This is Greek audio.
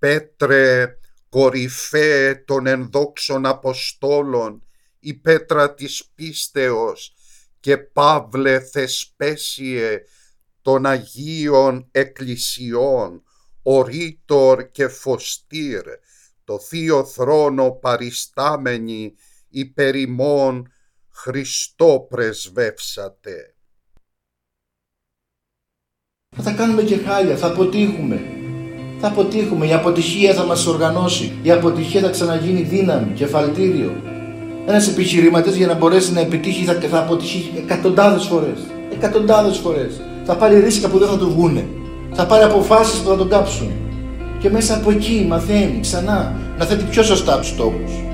Πέτρε, κορυφαίε των ενδόξων Αποστόλων, η πέτρα της πίστεως, και Παύλε θεσπέσιε των Αγίων Εκκλησιών, ορίτορ και φωστήρ, το Θείο Θρόνο παριστάμενοι υπέρ ημών Χριστό πρεσβεύσατε. Θα τα κάνουμε και χάλια, θα αποτύχουμε. Θα αποτύχουμε, η αποτυχία θα μας οργανώσει. Η αποτυχία θα ξαναγίνει δύναμη, κεφαλτήριο. Ένας επιχειρηματίας για να μπορέσει να επιτύχει θα αποτύχει εκατοντάδες φορές. Εκατοντάδες φορές. Θα πάρει ρίσκα που δεν θα του βγούνε. Θα πάρει αποφάσεις που θα τον κάψουν. Και μέσα από εκεί μαθαίνει ξανά να θέτει πιο σωστά τους στόχους.